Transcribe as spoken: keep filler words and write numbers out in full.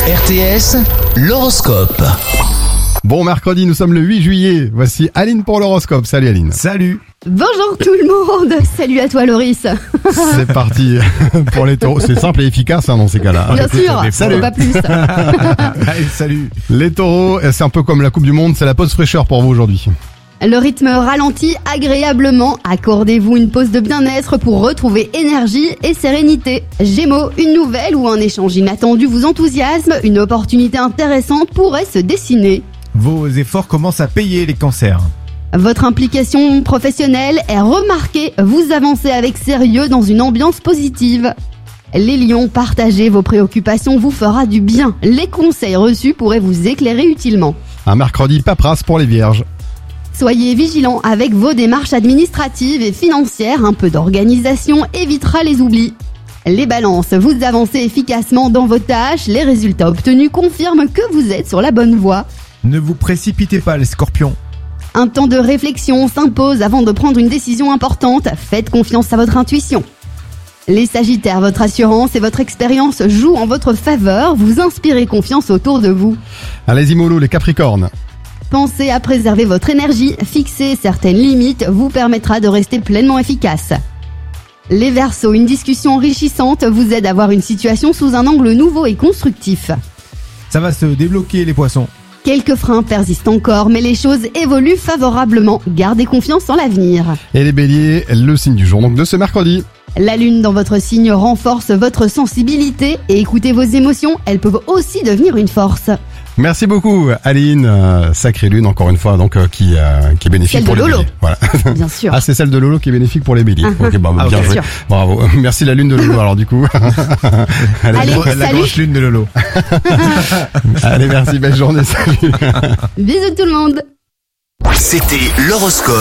R T S, l'horoscope. Bon mercredi, nous sommes le huit juillet. Voici Aline pour l'horoscope. Salut Aline. Salut. Bonjour tout le monde. Salut à toi Loris. C'est parti pour les taureaux. C'est simple et efficace hein, dans ces cas-là. Bien sûr, salut. pas plus. Allez, salut. Les taureaux, c'est un peu comme la Coupe du Monde, c'est la pause fraîcheur pour vous aujourd'hui. Le rythme ralentit agréablement. Accordez-vous une pause de bien-être pour retrouver énergie et sérénité. Gémeaux, une nouvelle ou un échange inattendu vous enthousiasme. Une opportunité intéressante pourrait se dessiner. Vos efforts commencent à payer, les cancers. Votre implication professionnelle est remarquée. Vous avancez avec sérieux dans une ambiance positive. Les lions, partager vos préoccupations vous fera du bien. Les conseils reçus pourraient vous éclairer utilement. Un mercredi paperasse pour les vierges. Soyez vigilants avec vos démarches administratives et financières. Un peu d'organisation évitera les oublis. Les balances, vous avancez efficacement dans vos tâches. Les résultats obtenus confirment que vous êtes sur la bonne voie. Ne vous précipitez pas, les scorpions. Un temps de réflexion s'impose avant de prendre une décision importante. Faites confiance à votre intuition. Les sagittaires, votre assurance et votre expérience jouent en votre faveur. Vous inspirez confiance autour de vous. Allez-y mollo, les capricornes. Pensez à préserver votre énergie. Fixer certaines limites vous permettra de rester pleinement efficace. Les Verseaux, une discussion enrichissante vous aide à voir une situation sous un angle nouveau et constructif. Ça va se débloquer, les poissons. Quelques freins persistent encore, mais les choses évoluent favorablement. Gardez confiance en l'avenir. Et les béliers, le signe du jour donc de ce mercredi. La lune dans votre signe renforce votre sensibilité et écoutez vos émotions, elles peuvent aussi devenir une force. Merci beaucoup Aline, euh, sacrée lune encore une fois donc euh, qui euh, qui est bénéfique Celle pour de les Lolo. béliers. Voilà. Bien sûr. Ah c'est celle de Lolo qui est bénéfique pour les béliers. Uh-huh. Ok, bah, Ah, bien ok, joué. sûr. Bravo. Merci la lune de Lolo alors du coup. Allez, Allez, La salut. grosse lune de Lolo. allez merci, belle journée, salut. Bisous tout le monde. C'était l'horoscope